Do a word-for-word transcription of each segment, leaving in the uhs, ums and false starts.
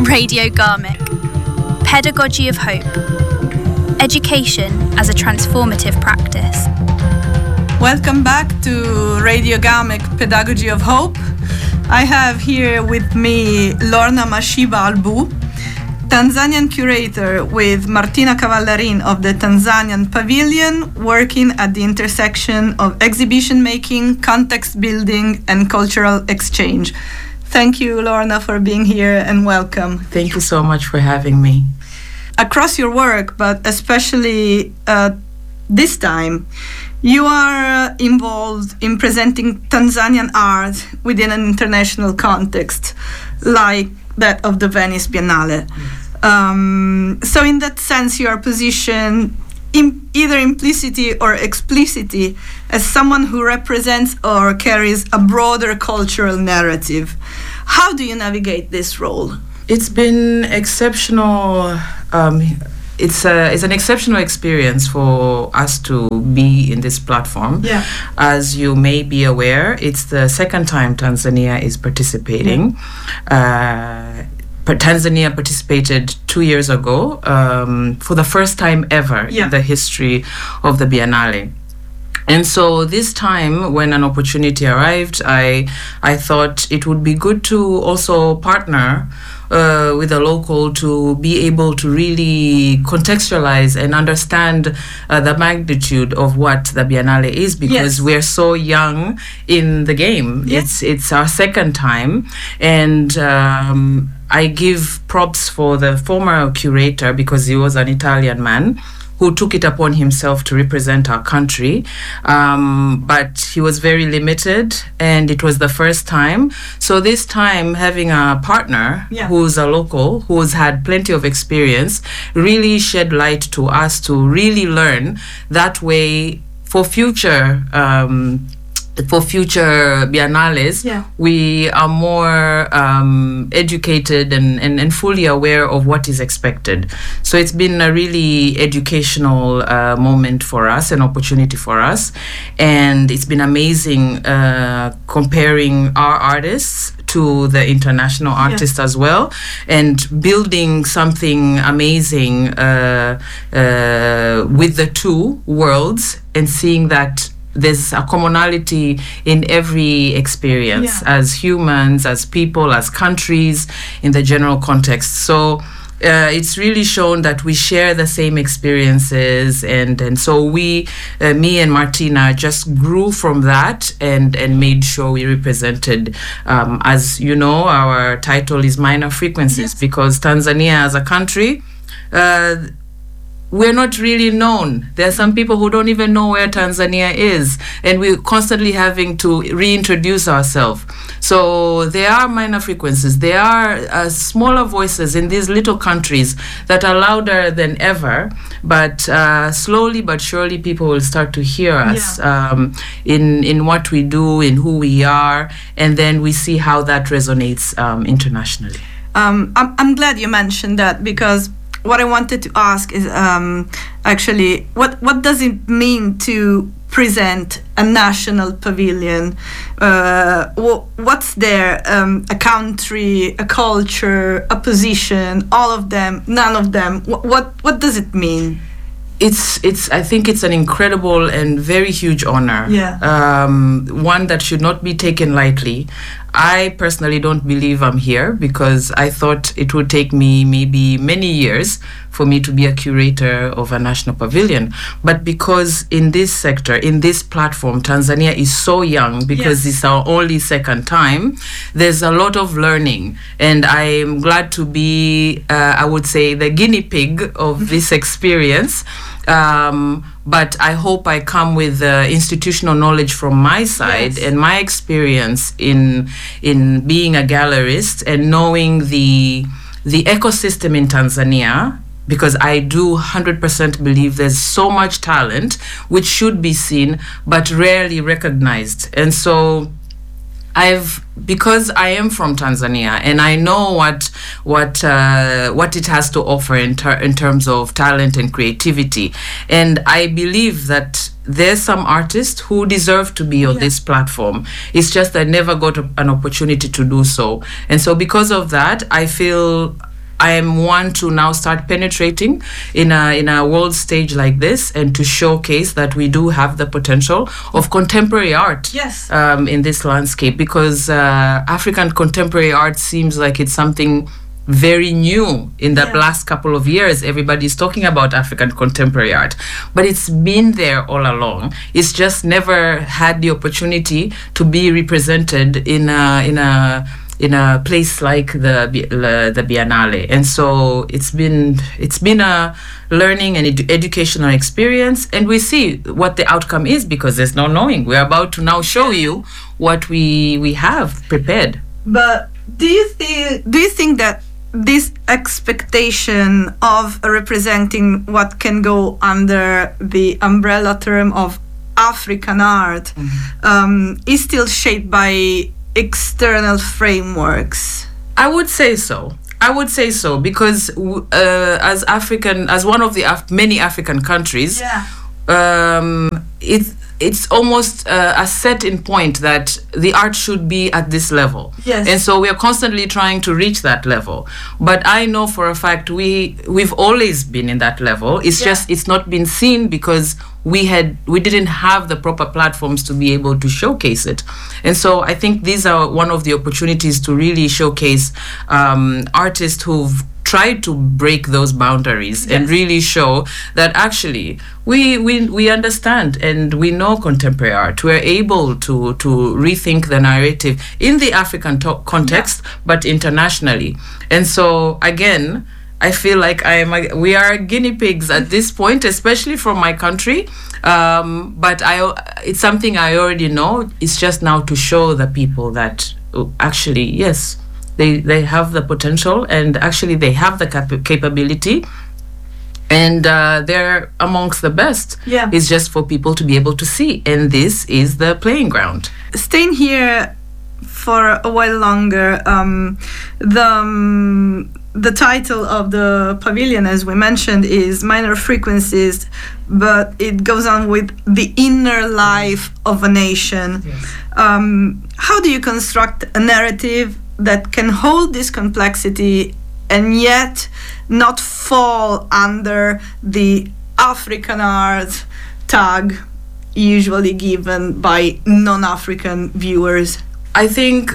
Radio Garmic. Pedagogy of Hope. Education as a transformative practice. Welcome back to Radio Garmic, Pedagogy of Hope. I have here with me Lorna Mashiba Albu, Tanzanian curator with Martina Cavallarin of the Tanzanian Pavilion, working at the intersection of exhibition making, context building, and cultural exchange. Thank you, Lorna, for being here and welcome. Thank you so much for having me. Across your work, but especially uh, this time, you are involved in presenting Tanzanian art within an international context, like that of the Venice Biennale. Yes. Um, so in that sense, you are positioned in either implicitly or explicitly as someone who represents or carries a broader cultural narrative. How do you navigate this role? It's been exceptional. Um, it's a, it's an exceptional experience for us to be in this platform. Yeah. As you may be aware, it's the second time Tanzania is participating. Yeah. Uh, Tanzania participated two years ago um, for the first time ever yeah. in the history of the Biennale. And so this time, when an opportunity arrived, I I thought it would be good to also partner uh, with a local to be able to really contextualize and understand uh, the magnitude of what the Biennale is, because yes. we're so young in the game. Yes. It's it's our second time, and um, I give props for the former curator, because he was an Italian man who took it upon himself to represent our country. Um, but he was very limited, and it was the first time. So this time, having a partner yeah. who's a local, who's had plenty of experience, really shed light to us to really learn. That way, for future um, for future biennales, yeah. we are more um, educated and, and, and fully aware of what is expected. So it's been a really educational uh, moment for us, an opportunity for us. And it's been amazing uh, comparing our artists to the international artists yeah. as well, and building something amazing uh, uh, with the two worlds, and seeing that there's a commonality in every experience yeah. as humans, as people, as countries, in the general context. So uh, it's really shown that we share the same experiences, and and so we, uh, me and Martina, just grew from that and and made sure we represented. Um, as you know, our title is Minor Frequencies, yes. because Tanzania as a country, Uh, we're not really known. There are some people who don't even know where Tanzania is, and we're constantly having to reintroduce ourselves. So there are minor frequencies. There are uh, smaller voices in these little countries that are louder than ever, but uh, slowly but surely people will start to hear us yeah. um, in, in what we do, in who we are, and then we see how that resonates um, internationally. Um, I'm, I'm glad you mentioned that, because what I wanted to ask is um, actually, what, what does it mean to present a national pavilion? Uh, what's there? Um, a country, a culture, a position, all of them, none of them. What, what, what does it mean? It's, it's, I think it's an incredible and very huge honor. Yeah. Um, one that should not be taken lightly. I personally don't believe I'm here because I thought it would take me maybe many years for me to be a curator of a national pavilion. But because in this sector, in this platform, Tanzania is so young, because yes. it's our only second time, there's a lot of learning. And I'm glad to be, uh, I would say, the guinea pig of this experience. Um, but I hope I come with uh, institutional knowledge from my side yes. and my experience in in being a gallerist and knowing the the ecosystem in Tanzania, because I do one hundred percent believe there's so much talent which should be seen but rarely recognized. And so I've, because I am from Tanzania and I know what what uh, what it has to offer in, ter- in terms of talent and creativity, and I believe that there's some artists who deserve to be on yeah. this platform. It's just I never got a, an opportunity to do so, and so because of that, I feel I am one to now start penetrating in a in a world stage like this, and to showcase that we do have the potential of contemporary art. Yes. Um, in this landscape, because uh, African contemporary art seems like it's something very new in the Yeah. last couple of years. Everybody's talking about African contemporary art, but it's been there all along. It's just never had the opportunity to be represented in a in a in a place like the Bi- the Biennale. And so it's been it's been a learning and edu- educational experience, and we see what the outcome is, because there's no knowing. We're about to now show you what we we have prepared. But do you think do you think that this expectation of representing what can go under the umbrella term of African art um, is still shaped by external frameworks? I would say so. I would say so, because w- uh, as African, as one of the Af- many African countries, um, it it's almost uh, a set in point that the art should be at this level. Yes. And so we are constantly trying to reach that level. But I know for a fact we we've always been in that level. It's Yeah. just it's not been seen because we had we didn't have the proper platforms to be able to showcase it. And so I think these are one of the opportunities to really showcase um, artists who've tried to break those boundaries and Yes. really show that actually we, we we understand and we know contemporary art. We're able to to rethink the narrative in the African to- context, but internationally. And so again, I feel like I am. A, we are guinea pigs at this point, especially from my country. Um, but I, it's something I already know. It's just now to show the people that uh, actually, yes, they they have the potential, and actually they have the cap- capability, and uh, they're amongst the best. Yeah. It's just for people to be able to see, and this is the playing ground. Staying here for a while longer, um, the um, the title of the pavilion, as we mentioned, is Minor Frequencies, but it goes on with the inner life of a nation. Yes. Um, how do you construct a narrative that can hold this complexity and yet not fall under the African art tag usually given by non-African viewers? I think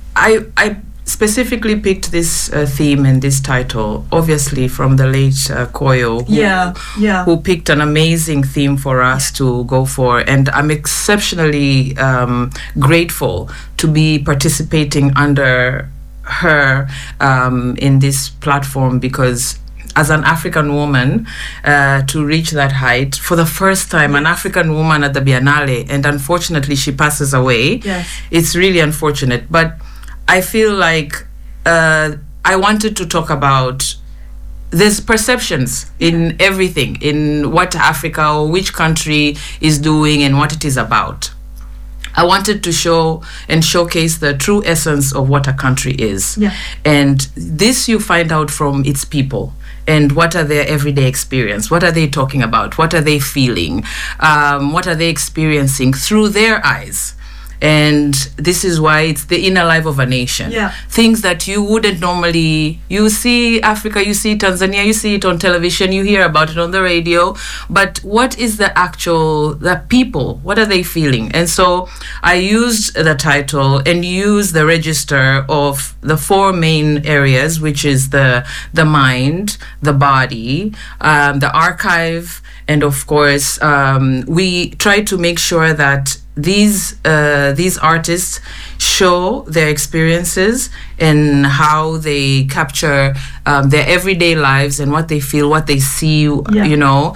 I I specifically picked this uh, theme and this title, obviously from the late uh, Koyo, who, Yeah, yeah. who picked an amazing theme for us to go for, and I'm exceptionally um, grateful to be participating under her um, in this platform, because as an African woman, uh, to reach that height for the first time, an African woman at the Biennale, and unfortunately she passes away. Yes. It's really unfortunate, but I feel like uh, I wanted to talk about there's perceptions in everything, in what Africa or which country is doing and what it is about. I wanted to show and showcase the true essence of what a country is. Yeah. And this you find out from its people. And what are their everyday experience? What are they talking about? What are they feeling? Um, what are they experiencing through their eyes? And this is why it's the inner life of a nation. Yeah. Things that you wouldn't normally, you see Africa, you see Tanzania, you see it on television, you hear about it on the radio, but what is the actual, the people, what are they feeling? And so I used the title and used the register of the four main areas, which is the, the mind, the body, um, the archive, and of course, um, we try to make sure that these uh, these artists show their experiences and how they capture um, their everyday lives and what they feel, what they see, Yeah. you know,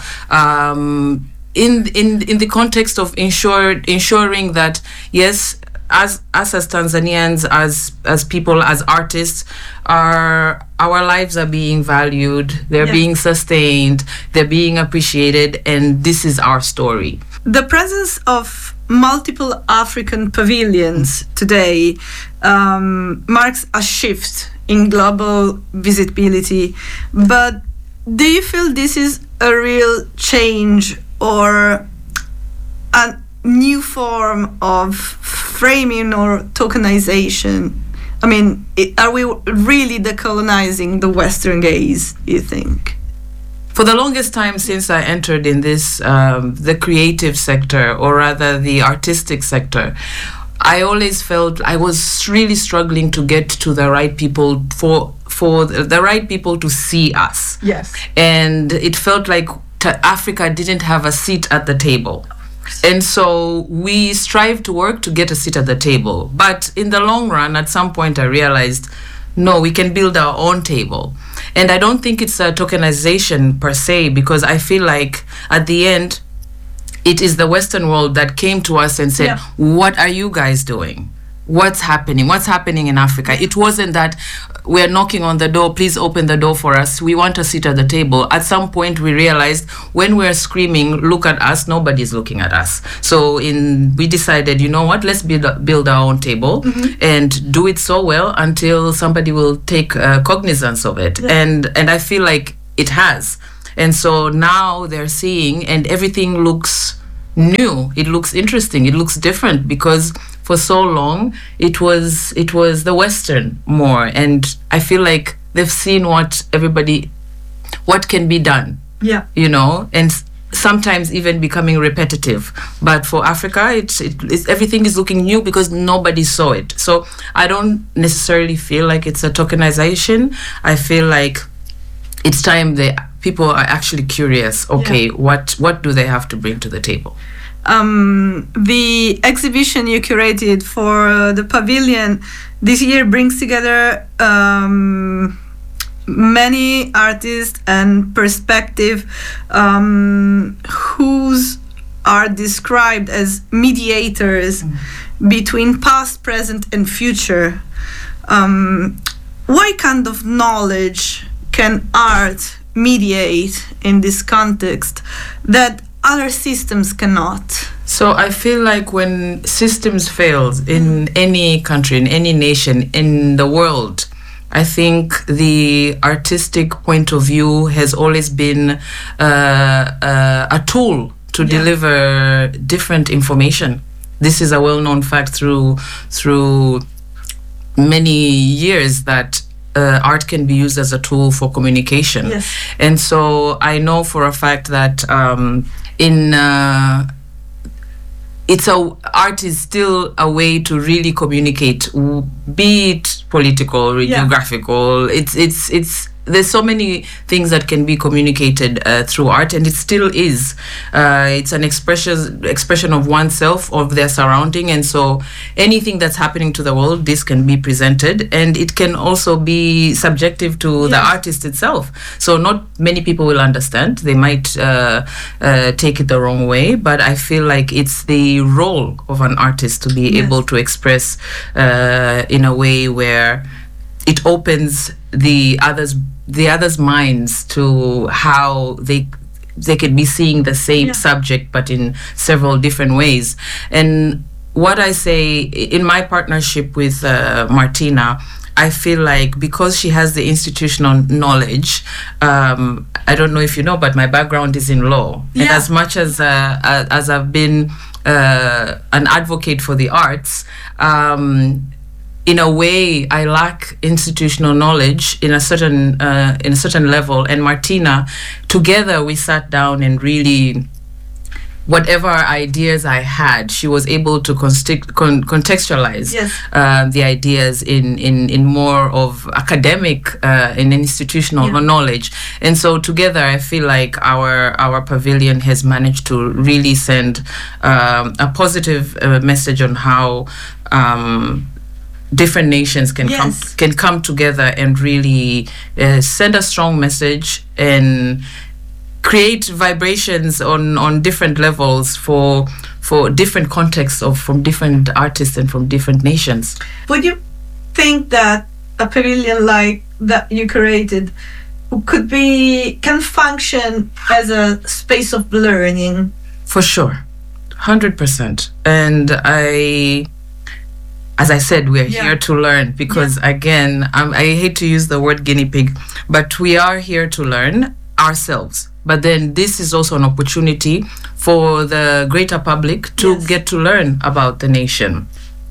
um, in in in the context of ensure ensuring that yes, as us as Tanzanians, as as people, as artists, our our lives are being valued, they're Yeah. being sustained, they're being appreciated, and this is our story. The presence of multiple African pavilions today um, marks a shift in global visibility. But do you feel this is a real change or a new form of framing or tokenization I mean, it, are we really decolonizing the Western gaze, do you think? For the longest time since I entered in this, um, the creative sector, or rather the artistic sector, I always felt I was really struggling to get to the right people, for for the right people to see us. Yes. And it felt like t- Africa didn't have a seat at the table. And so we strive to work to get a seat at the table. But in the long run, at some point I realized, no, we can build our own table. And I don't think it's a tokenization per se, because I feel like at the end, it is the Western world that came to us and said, yeah. What are you guys doing? What's happening? What's happening in Africa? It wasn't that we're knocking on the door, please open the door for us, we want a seat at the table. At some point we realized when we're screaming, look at us, nobody's looking at us. So in we decided, you know what, let's build, build our own table mm-hmm. and do it so well until somebody will take uh, cognizance of it. Yeah. And and I feel like it has. And so now they're seeing, and everything looks new. It looks interesting. It looks different, because for so long it was it was the Western more, and I feel like they've seen what everybody, what can be done. Yeah, you know, and sometimes even becoming repetitive. But for Africa, it's, it, it's everything is looking new because nobody saw it. So I don't necessarily feel like it's a tokenization. I feel like it's time the people are actually curious. Okay, yeah. what what do they have to bring to the table? Um, the exhibition you curated for uh, the pavilion this year brings together um, many artists and perspective um, whose are described as mediators mm. between past, present, and future. Um, what kind of knowledge can art mediate in this context that other systems cannot? So I feel like when systems fail in any country, in any nation, in the world, I think the artistic point of view has always been uh, uh, a tool to yeah. deliver different information. This is a well-known fact through through many years that Uh, art can be used as a tool for communication. Yes. And so I know for a fact that um, in uh, it's a art is still a way to really communicate, be it political or yeah. geographical. It's it's it's there's so many things that can be communicated uh, through art, and it still is. Uh, it's an expression expression of oneself, of their surrounding, and so anything that's happening to the world, this can be presented, and it can also be subjective to yes. the artist itself. So not many people will understand. They might uh, uh, take it the wrong way, but I feel like it's the role of an artist to be yes. able to express uh, in a way where it opens the others the others' minds to how they they could be seeing the same yeah. subject but in several different ways. And what I say in my partnership with uh, Martina, I feel like because she has the institutional knowledge, um, I don't know if you know, but my background is in law. Yeah. And as much as uh, as I've been uh, an advocate for the arts, um, in a way, I lack institutional knowledge in a certain uh, in a certain level. And Martina, together we sat down and really, whatever ideas I had, she was able to consti- con- contextualize yes. uh, the ideas in, in, in more of academic uh, and institutional yeah. knowledge. And so together, I feel like our our pavilion has managed to really send um, a positive uh, message on how Um, different nations can yes. come can come together and really uh, send a strong message and create vibrations on, on different levels for for different contexts of from different artists and from different nations. Would you think that a pavilion like that you created could be can function as a space of learning? For sure, one hundred percent. And I. As I said, we're yeah. here to learn because, yeah. again, um, I hate to use the word guinea pig, but we are here to learn ourselves. But then this is also an opportunity for the greater public to yes. get to learn about the nation.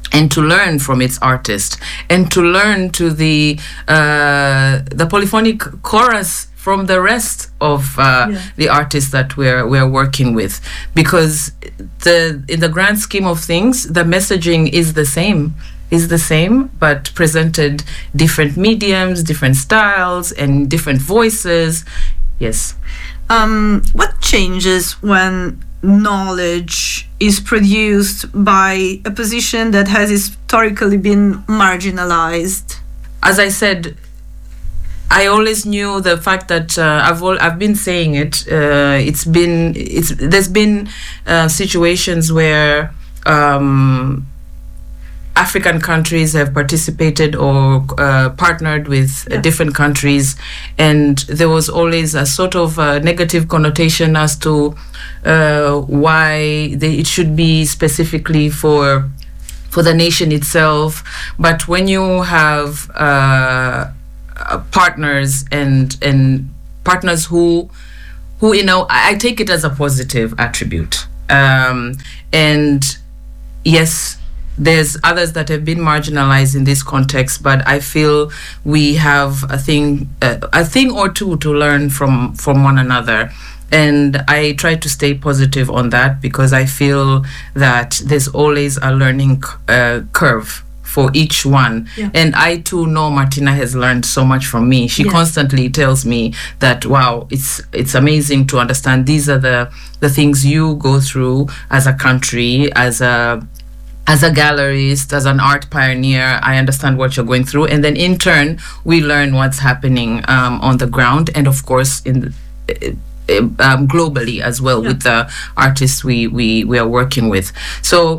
and to learn from its artist, and to learn to the uh, the polyphonic chorus from the rest of uh, yeah. the artists that we're we're working with, because the in the grand scheme of things, the messaging is the same, is the same, but presented different mediums, different styles, and different voices. Yes. Um, what changes when knowledge is produced by a position that has historically been marginalized? As I said, I always knew the fact that uh, I've all, I've been saying it. Uh, it's been it's there's been uh, situations where um, African countries have participated or uh, partnered with yeah. uh, different countries, and there was always a sort of uh, negative connotation as to uh, why they, it should be specifically for for the nation itself. But when you have uh, uh, partners and and partners who who you know, I, I take it as a positive attribute, um, and yes, there's others that have been marginalized in this context, but I feel we have a thing, uh, a thing or two to learn from from one another, and I try to stay positive on that, because I feel that there's always a learning uh, curve for each one. Yeah. And I too know Martina has learned so much from me. She yeah. constantly tells me that, wow, it's it's amazing to understand these are the the things you go through as a country, as a As a gallerist, as an art pioneer. I understand what you're going through, and then in turn, we learn what's happening um, on the ground, and of course, in the, uh, um, globally as well yeah. with the artists we, we we are working with. So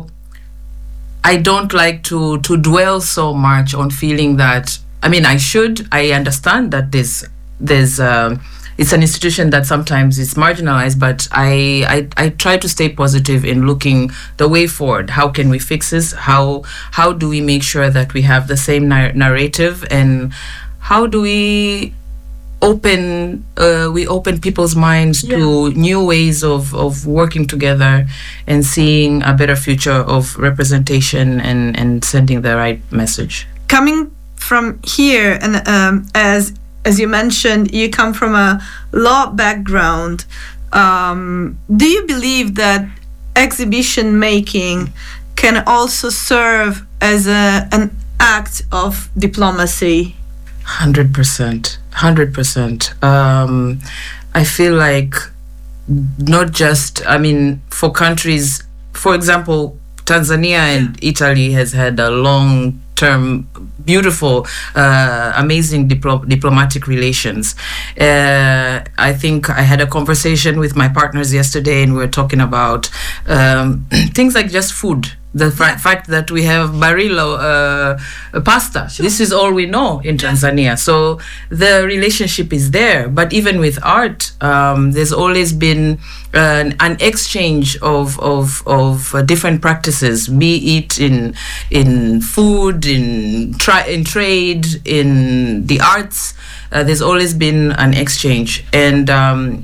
I don't like to to dwell so much on feeling that. I mean, I should. I understand that there's there's. Um, It's an institution that sometimes is marginalized, but I, I I try to stay positive in looking the way forward. How can we fix this? How how do we make sure that we have the same nar- narrative, and how do we open uh, we open people's minds yeah. to new ways of, of working together and seeing a better future of representation and, and sending the right message. Coming from here, and um, as As you mentioned, you come from a law background. Um, do you believe that exhibition making can also serve as a, an act of diplomacy? one hundred percent. one hundred percent. Um, I feel like not just, I mean, for countries, for example, Tanzania and yeah. Italy has had a long term, beautiful, uh, amazing diplo- diplomatic relations. Uh, I think I had a conversation with my partners yesterday, and we were talking about um, things like just food. The fa- fact that we have Barilo uh, pasta. Sure. This is all we know in Tanzania. So the relationship is there. But even with art, um, there's always been an, an exchange of of, of uh, different practices, be it in in food, in tra- in trade, in the arts. Uh, there's always been an exchange, and um,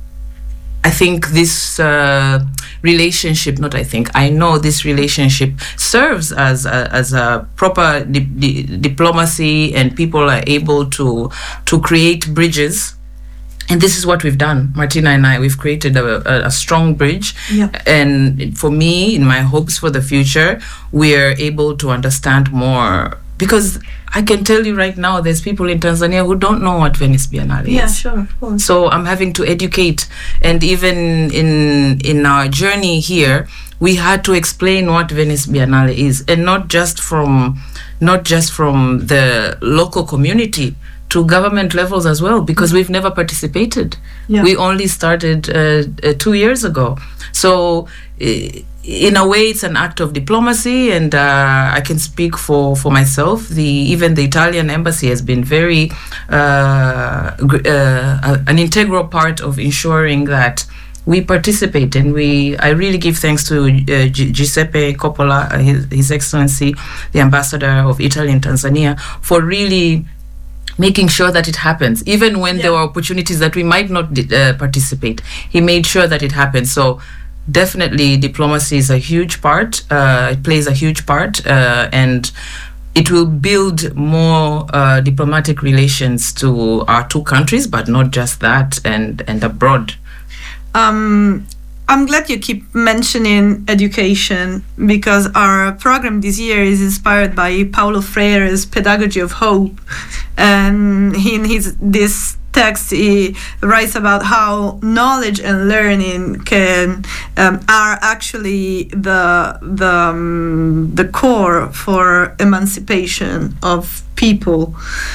I think this uh, relationship, not I think, I know this relationship serves as a, as a proper di- di- diplomacy, and people are able to to create bridges. And this is what we've done. Martina and I, we've created a, a, a strong bridge. Yeah. And for me, in my hopes for the future, we're able to understand more. Because I can tell you right now, there's people in Tanzania who don't know what Venice Biennale is. Yeah, sure, of course. So I'm having to educate. And even in in our journey here, we had to explain what Venice Biennale is, and not just from not just from the local community, to government levels as well, because we've never participated. Yeah. We only started uh, uh, two years ago. So uh, in a way, it's an act of diplomacy, and uh, I can speak for, for myself. The even the Italian embassy has been very uh, uh, an integral part of ensuring that we participate, and we. I really give thanks to uh, G- Giuseppe Coppola, uh, his, His Excellency, the Ambassador of Italy in Tanzania, for really making sure that it happens, even when yeah. there were opportunities that we might not uh, participate. He made sure that it happened. So definitely diplomacy is a huge part. Uh, it plays a huge part, uh, and it will build more uh, diplomatic relations to our two countries, but not just that, and, and abroad. Um, I'm glad you keep mentioning education, because our program this year is inspired by Paulo Freire's Pedagogy of Hope. And in his this text, he writes about how knowledge and learning can um, are actually the the um, the core for emancipation of people.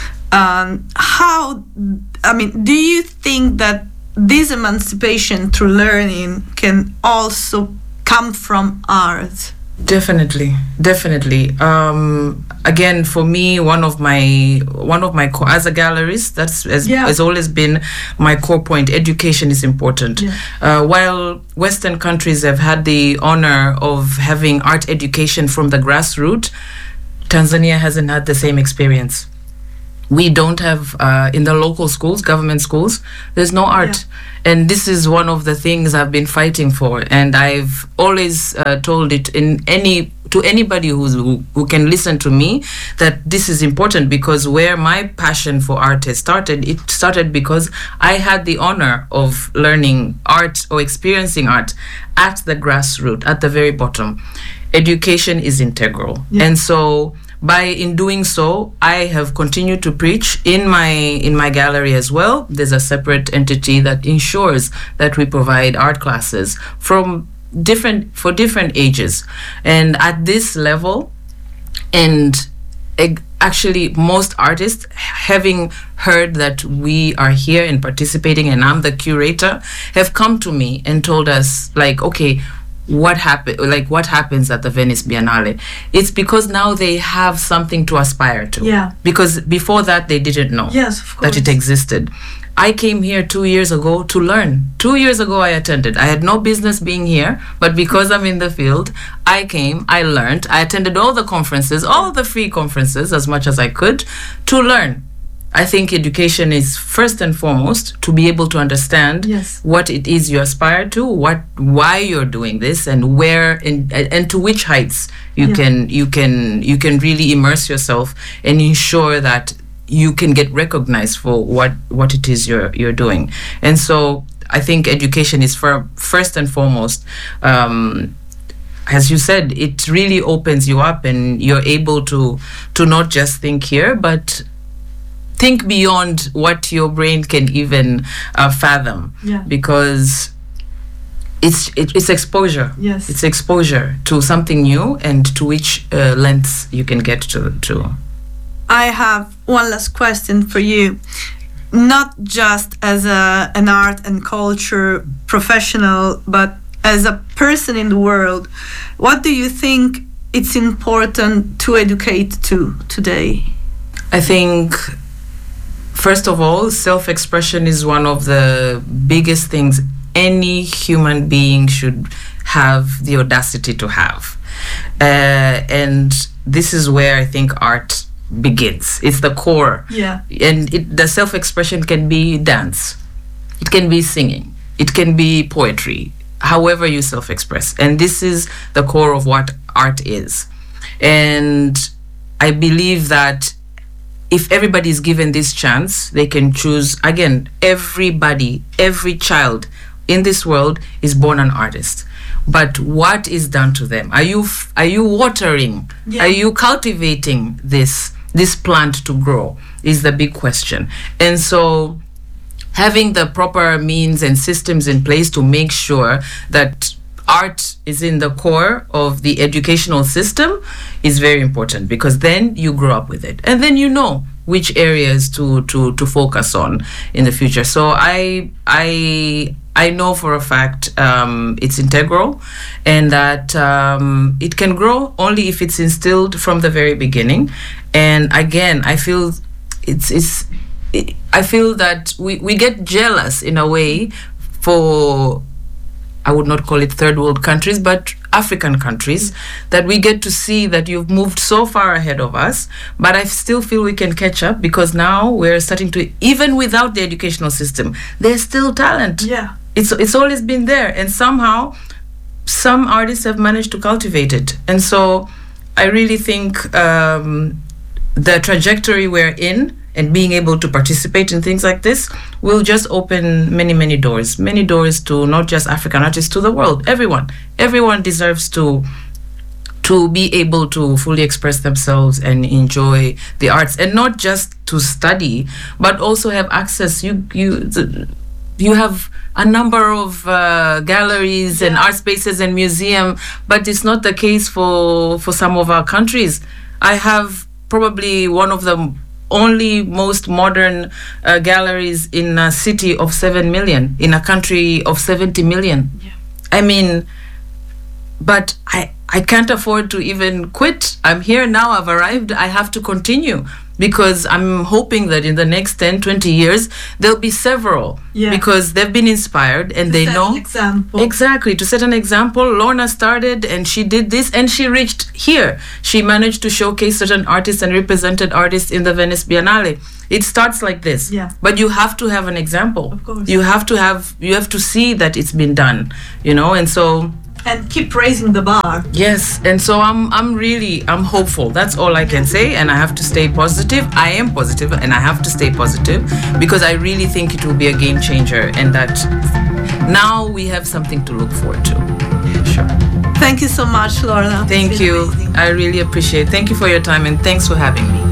Um, how I mean, do you think that this emancipation through learning can also come from art? Definitely, definitely. Um, again, for me, one of my one of my co- as a gallerist, that's has, Yeah. has always been my core point. Education is important. Yeah. Uh, while Western countries have had the honor of having art education from the grassroots, Tanzania hasn't had the same experience. We don't have uh, in the local schools, government schools, there's no art. Yeah. And this is one of the things I've been fighting for. And I've always uh, told it in any to anybody who's, who, who can listen to me, that this is important, because where my passion for art has started, it started because I had the honor of learning art or experiencing art at the grassroots, at the very bottom. Education is integral. Yeah. And so by in doing so, I have continued to preach in my in my gallery as well. There's a separate entity that ensures that we provide art classes from different for different ages, and at this level, and eg- actually most artists, having heard that we are here and participating, and I'm the curator, have come to me and told us, like, okay, what happened, like what happens at the Venice Biennale? It's because now they have something to aspire to. Yeah. Because before that they didn't know Yes, of course. that it existed. I came here two years ago to learn. Two years ago I attended. I had no business being here, but because I'm in the field, I came, I learned, I attended all the conferences, all the free conferences as much as I could to learn. I think education is first and foremost to be able to understand Yes. what it is you aspire to, what, why you're doing this, and where and and to which heights you Yeah. can you can you can really immerse yourself and ensure that you can get recognized for what what it is you're you're doing. And so I think education is for first and foremost. Um, as you said, it really opens you up, and you're able to to not just think here, but think beyond what your brain can even uh, fathom. Yeah. Because it's it, it's exposure. Yes. It's exposure to something new, and to which uh, lengths you can get to to. I have one last question for you. Not just as a, an art and culture professional, but as a person in the world, what do you think it's important to educate to today? I think, first of all, self-expression is one of the biggest things any human being should have the audacity to have. Uh, and this is where I think art begins. It's the core. Yeah. And it, the self-expression can be dance. It can be singing. It can be poetry, however you self-express. And this is the core of what art is. And I believe that if everybody is given this chance, they can choose. Again, everybody, every child in this world is born an artist. But what is done to them? Are you f- are you watering? Yeah. Are you cultivating this this plant to grow? Is the big question. And so having the proper means and systems in place to make sure that art is in the core of the educational system is very important, because then you grow up with it, and then you know which areas to to to focus on in the future. So I I I know for a fact um, it's integral, and that um, it can grow only if it's instilled from the very beginning. And again, I feel it's it's it, I feel that we, we get jealous in a way for, I would not call it third world countries, but African countries, that we get to see that you've moved so far ahead of us. But I still feel we can catch up, because now we're starting to, even without the educational system, there's still talent. Yeah. It's it's always been there, and somehow some artists have managed to cultivate it. And so I really think um, the trajectory we're in and being able to participate in things like this will just open many, many doors, many doors to not just African artists, to the world, everyone. Everyone deserves to to be able to fully express themselves and enjoy the arts, and not just to study, but also have access. You you the, you have a number of uh, galleries yeah. and art spaces and museum, but it's not the case for for some of our countries. I have probably one of the only most modern uh, galleries in a city of seven million, in a country of seventy million. Yeah. I mean, but I, I can't afford to even quit. I'm here now, I've arrived, I have to continue, because I'm hoping that in the next ten, twenty years, there'll be several, yeah. because they've been inspired and to they set know. An example. Exactly, to set an example. Lorna started and she did this and she reached here. She managed to showcase certain artists and represented artists in the Venice Biennale. It starts like this, yeah. but you have to have an example. Of course. You have to have, you have to see that it's been done, you know, and so. And keep raising the bar. Yes, and so I'm I'm really I'm hopeful. That's all I can say, and I have to stay positive. I am positive, and I have to stay positive, because I really think it will be a game changer, and that now we have something to look forward to. Sure. Thank you so much, Lorna. Thank you. Amazing. I really appreciate it. Thank you for your time, and thanks for having me.